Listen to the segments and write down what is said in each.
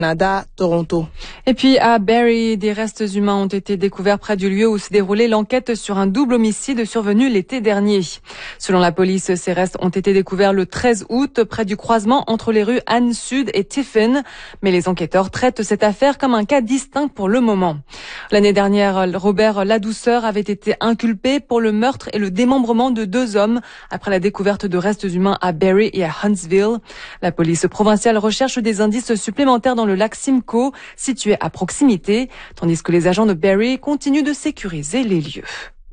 Canada, Toronto. Et puis à Barrie, des restes humains ont été découverts près du lieu où s'est déroulée l'enquête sur un double homicide survenu l'été dernier. Selon la police, ces restes ont été découverts le 13 août près du croisement entre les rues Anne Sud et Tiffin. Mais les enquêteurs traitent cette affaire comme un cas distinct pour le moment. L'année dernière, Robert Ladouceur avait été inculpé pour le meurtre et le démembrement de 2 hommes après la découverte de restes humains à Barrie et à Huntsville. La police provinciale recherche des indices supplémentaires dans le lac Simcoe, situé à proximité, tandis que les agents de Barrie continuent de sécuriser les lieux.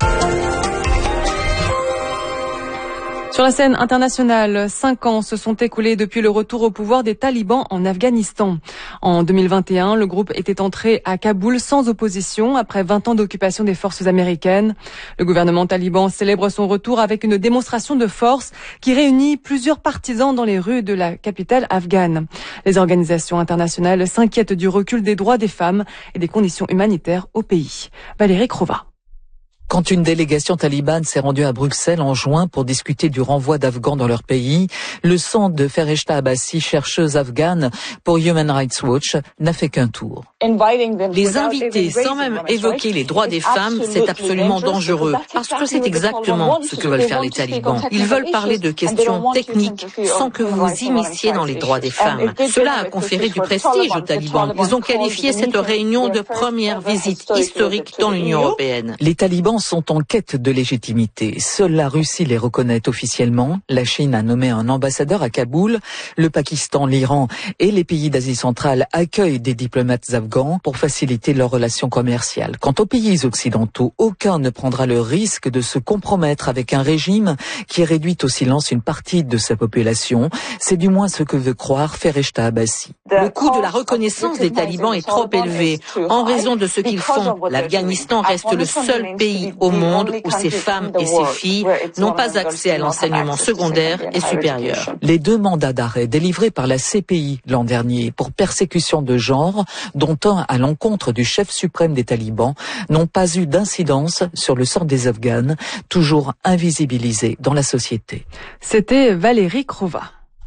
Sur la scène internationale, 5 ans se sont écoulés depuis le retour au pouvoir des talibans en Afghanistan. En 2021, le groupe était entré à Kaboul sans opposition après 20 ans d'occupation des forces américaines. Le gouvernement taliban célèbre son retour avec une démonstration de force qui réunit plusieurs partisans dans les rues de la capitale afghane. Les organisations internationales s'inquiètent du recul des droits des femmes et des conditions humanitaires au pays. Valérie Crova. Quand une délégation talibane s'est rendue à Bruxelles en juin pour discuter du renvoi d'Afghans dans leur pays, le centre de Fereshta Abbasi, chercheuse afghane pour Human Rights Watch, n'a fait qu'un tour. Les inviter sans même évoquer les droits des femmes, c'est absolument dangereux, parce que c'est exactement ce que veulent faire les talibans. Ils veulent parler de questions techniques sans que vous vous immisciez dans les droits des femmes. Cela a conféré du prestige aux talibans. Ils ont qualifié cette réunion de première visite historique dans l'Union européenne. Les talibans sont en quête de légitimité. Seule la Russie les reconnaît officiellement. La Chine a nommé un ambassadeur à Kaboul. Le Pakistan, l'Iran et les pays d'Asie centrale accueillent des diplomates afghans pour faciliter leurs relations commerciales. Quant aux pays occidentaux, aucun ne prendra le risque de se compromettre avec un régime qui réduit au silence une partie de sa population. C'est du moins ce que veut croire Fereshta Abbasi. Le coût de la reconnaissance des talibans est trop élevé. En raison de ce qu'ils font, l'Afghanistan reste le seul pays au monde où ces femmes et ces filles n'ont pas accès à l'enseignement secondaire et supérieur. Les 2 mandats d'arrêt délivrés par la CPI l'an dernier pour persécution de genre, dont un à l'encontre du chef suprême des talibans, n'ont pas eu d'incidence sur le sort des Afghanes, toujours invisibilisés dans la société. C'était Valérie Crova.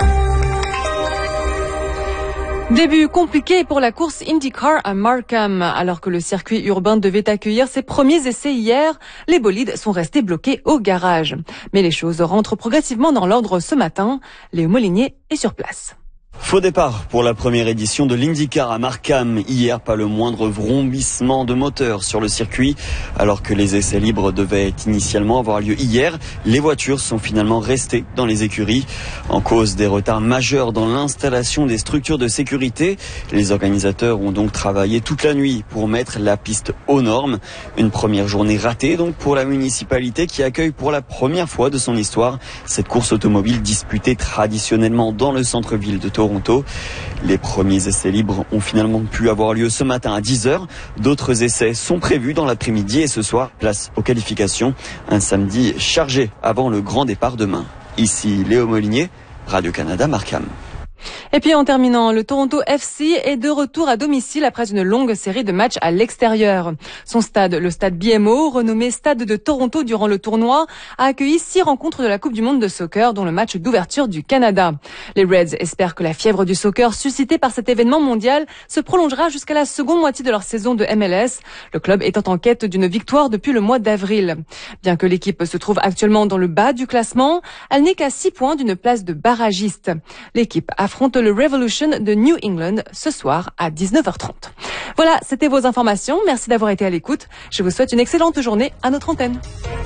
Début compliqué pour la course IndyCar à Markham. Alors que le circuit urbain devait accueillir ses premiers essais hier, les bolides sont restés bloqués au garage. Mais les choses rentrent progressivement dans l'ordre ce matin. Léo Molinier est sur place. Faux départ pour la première édition de l'IndyCar à Markham. Hier, pas le moindre vrombissement de moteur sur le circuit. Alors que les essais libres devaient initialement avoir lieu hier, les voitures sont finalement restées dans les écuries. En cause des retards majeurs dans l'installation des structures de sécurité, les organisateurs ont donc travaillé toute la nuit pour mettre la piste aux normes. Une première journée ratée donc pour la municipalité qui accueille pour la première fois de son histoire cette course automobile disputée traditionnellement dans le centre-ville de Toronto. Les premiers essais libres ont finalement pu avoir lieu ce matin à 10h. D'autres essais sont prévus dans l'après-midi et ce soir, place aux qualifications. Un samedi chargé avant le grand départ demain. Ici Léo Molinier, Radio-Canada, Markham. Et puis en terminant, le Toronto FC est de retour à domicile après une longue série de matchs à l'extérieur. Son stade, le stade BMO, renommé Stade de Toronto durant le tournoi, a accueilli 6 rencontres de la Coupe du monde de soccer, dont le match d'ouverture du Canada. Les Reds espèrent que la fièvre du soccer suscitée par cet événement mondial se prolongera jusqu'à la seconde moitié de leur saison de MLS, le club étant en quête d'une victoire depuis le mois d'avril. Bien que l'équipe se trouve actuellement dans le bas du classement, elle n'est qu'à 6 points d'une place de barragiste. L'équipe affronte le Revolution de New England ce soir à 19h30. Voilà, c'était vos informations. Merci d'avoir été à l'écoute. Je vous souhaite une excellente journée à notre antenne.